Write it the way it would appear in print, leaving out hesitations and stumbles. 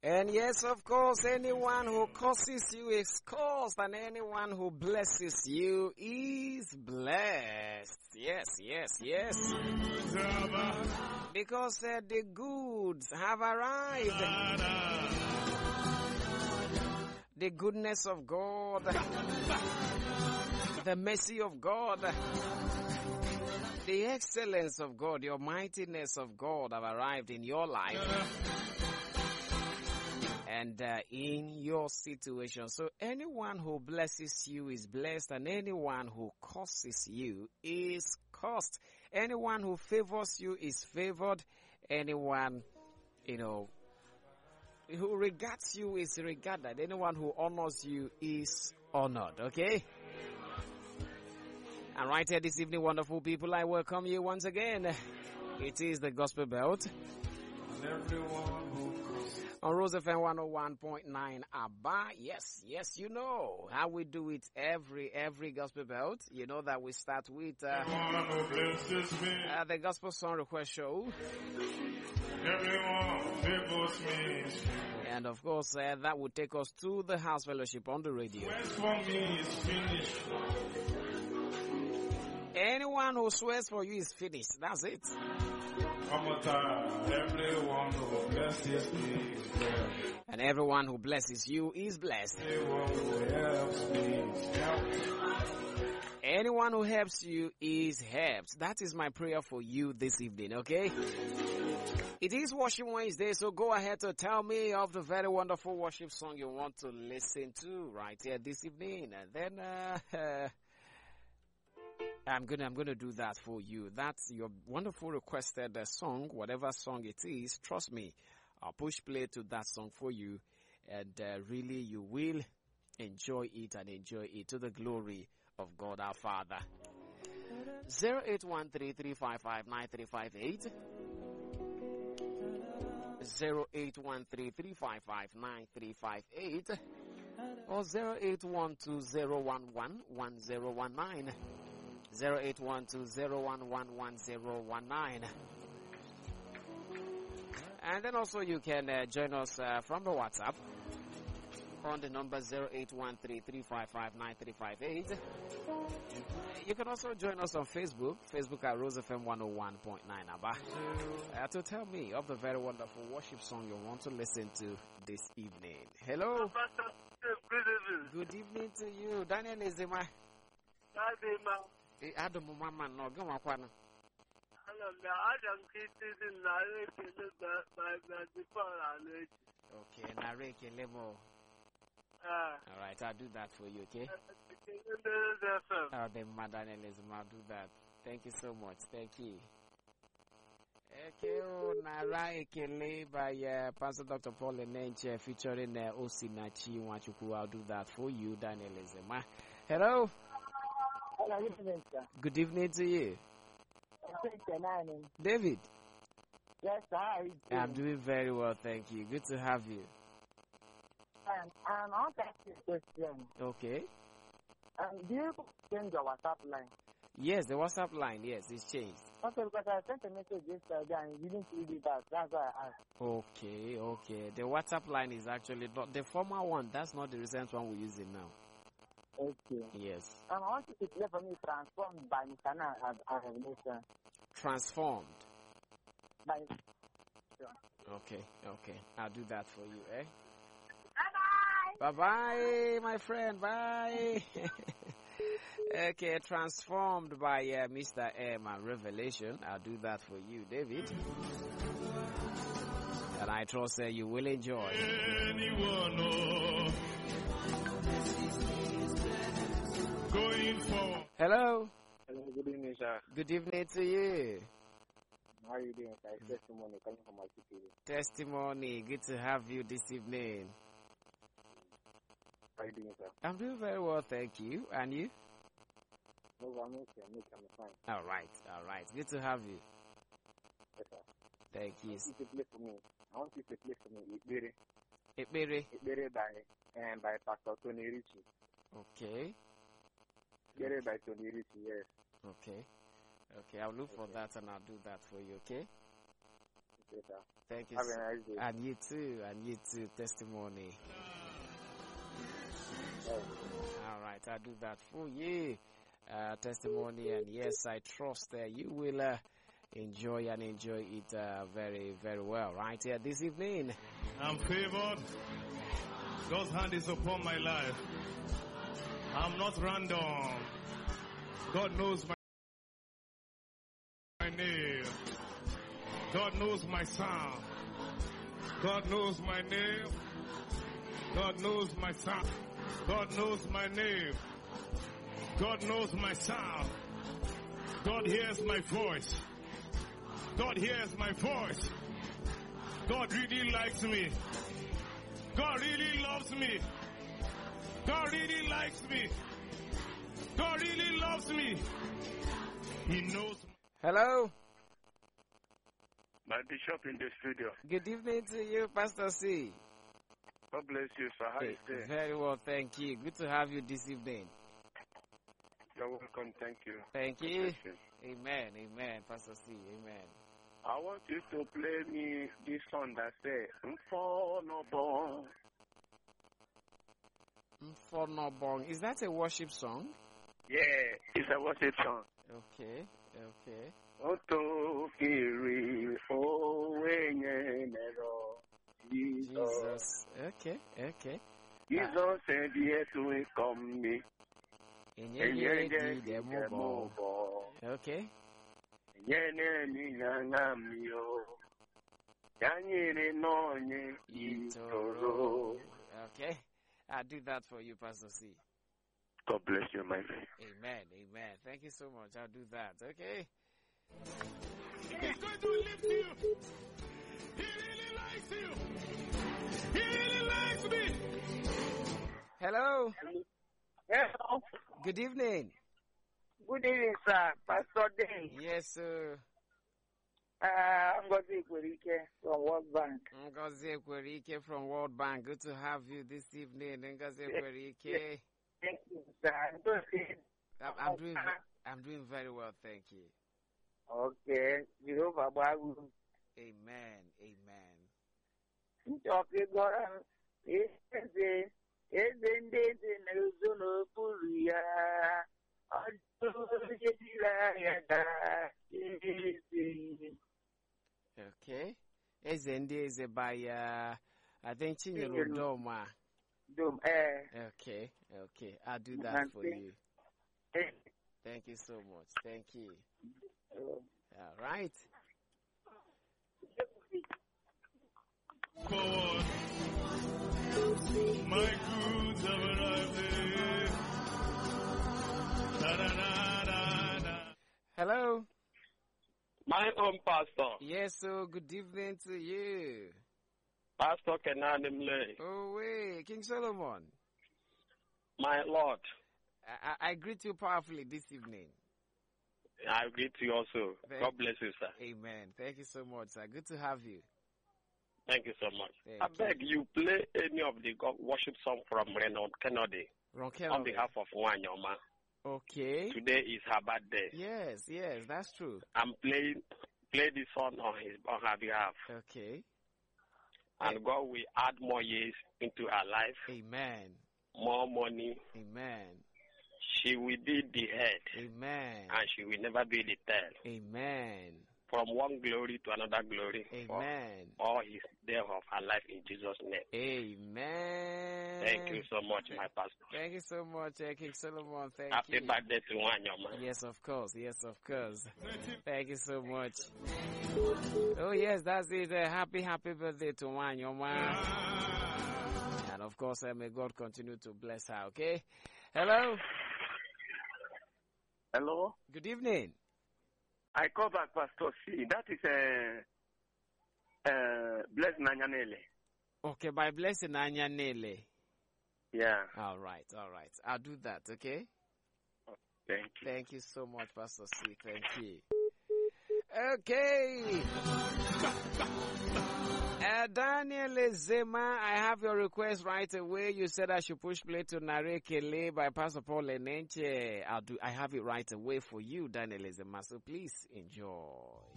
And yes, of course, anyone who curses you is cursed, and anyone who blesses you is blessed. Yes, yes, yes. Because the goods have arrived. The goodness of God, the mercy of God, the excellence of God, the mightiness of God have arrived in your life. And in your situation. So anyone who blesses you is blessed, and anyone who curses you is cursed. Anyone who favors you is favored. Anyone, who regards you is regarded. Anyone who honors you is honored. Okay? And right here this evening, wonderful people, I welcome you once again. It is the Gospel Belt. And everyone who on Rose FM 101.9 Abba. Yes, you know how we do it every Gospel Belt. You know that we start with the Gospel Song Request Show. Everyone favors me. And of course, that would take us to the House Fellowship on the radio. For me is finished. Anyone who swears for you is finished. That's it. Everyone who blesses me is blessed. And everyone who blesses you is blessed. Anyone who helps you is helped. That is my prayer for you this evening, okay? It is Worship Wednesday, so go ahead to tell me of the very wonderful worship song you want to listen to right here this evening. And then I'm gonna do that for you. That's your wonderful requested song, whatever song it is. Trust me, I'll push play to that song for you, and really you will enjoy it and enjoy it to the glory of God our Father. 0813-355-9358 0813-355-9358 or 0812-011-1019 0812-011-1019. And then also you can join us from the WhatsApp on the number 0813-355-9358. You can also join us on Facebook at Rose FM 101.9 Abba, to tell me of the very wonderful worship song you want to listen to this evening. Hello. Good evening to you. Daniel Ezema. Adam Mama no go makwana. Okay, nareke lemo. All right, I'll do that for you, okay? The Madaniel I'll do that. Thank you so much. Thank you. Okay, nareke by Pastor Dr. Paul Enenche featuring Osinachi Wachuku. I'll do that for you, Daniel Ezema. Hello. Hello, good evening, sir. Good evening to you. David. Yes, sir. How are you doing? I'm doing very well, thank you. Good to have you. I want to ask you a question. Okay. Do you change your WhatsApp line? Yes, the WhatsApp line, yes, it's changed. Okay, because I sent a message yesterday and you didn't read it out. That's why I asked. Okay. The WhatsApp line is actually not the former one. That's not the recent one we're using now. Okay. Yes. I want you to play for me Transformed by Nisana as Revelation. Transformed? By... Sure. Okay. I'll do that for you, eh? Bye-bye! Bye-bye, my friend. Bye. Okay, Transformed by Mr. M and Revelation. I'll do that for you, David. And I trust you will enjoy. Going forward. Hello. Hello, good evening, sir. Good evening to you. How are you doing, sir? Testimony coming from my city. Testimony. Good to have you this evening. How are you doing, sir? I'm doing very well, thank you. And you? No, I'm okay. I'm fine. All right. Good to have you. Yes, sir. Thank you. I want you to play for me. Ikbere. Ikbere by Pastor Tony Ritchie. Okay. Ikbere by Tony Ritchie, yes. Okay, I'll look for that and I'll do that for you, okay? Yes, sir. Thank you. Have a nice day. And you too. Testimony. All right, I'll do that for you. Testimony, and yes, I trust that you will enjoy it very, very well right here this evening. I'm favored. God's hand is upon my life. I'm not random. God knows my name. God knows my sound. God knows my name. God knows my sound. God knows my name. God knows my sound. God hears my voice. God hears my voice. God really likes me. God really loves me. God really likes me. God really loves me. He knows. Hello. My bishop in the studio. Good evening to you, Pastor C. God bless you, sir. How you doing? Very well, thank you. Good to have you this evening. You're welcome. Thank you. Thank you. Amen. Amen. Pastor C. Amen. I want you to play me this song that says, Mfonobon. Mfonobon. Is that a worship song? Yeah, it's a worship song. Okay. Okay. Oto kiri owenye nero. Jesus. Okay. Okay. Jesus said, yes, we come me. Okay. Okay. I'll do that for you, Pastor C. God bless you, my friend. Amen. Amen. Thank you so much. I'll do that. Okay. He's going to lift you. He really likes you. He really likes me. Hello. Hello. Good evening. Good evening, sir. Pastor Day. Yes, sir. Ngozi Ekwerike from World Bank. Ngozi Ekwerike from World Bank. Good to have you this evening, Ngozi Ekwerike. Thank you, sir. I'm doing very well, thank you. Okay. Jehovah Bagu. Amen. Amen. Okay, God. Eze n'ụzọ n'okpuru ya, okay. Eze by I think Chinyere Doma. Okay. Okay. I'll do that for you. Thank you so much. Thank you. All right. Forward. My goods have arrived. Hello. My own pastor. Yes, so good evening to you. Pastor Kenan Imle. Oh, wait, King Solomon. My Lord. I greet you powerfully this evening. I greet you also. God bless you, sir. Amen. Thank you so much, sir. Good to have you. Thank you so much. I beg you play any of the God worship song from Renan Kennedy on behalf of Wanyoma. Okay. Today is her birthday. Yes, that's true. I'm play this song on her behalf. Okay. And God will add more years into her life. Amen. More money. Amen. She will be the head. Amen. And she will never be the tail. Amen. From one glory to another glory. Amen. All his day of her life in Jesus' name. Amen. Thank you so much, my pastor. Thank you so much, King Solomon. Thank you. Happy birthday to Wanyoma. Yes, of course. Yes, of course. Thank you so much. Oh, yes, that's it. Happy birthday to Wanyoma. And of course, may God continue to bless her, okay? Hello? Hello? Good evening. I call back Pastor C. That is Bless Nanyanele. Okay, by Blessing Nanyanele. Yeah. All right. I'll do that, okay? Thank you. Thank you so much, Pastor C. Thank you. Okay. Daniel Zema, I have your request right away. You said I should push play to Nare Kele by Pastor Paul Enenche. I have it right away for you, Daniel Zema. So please enjoy.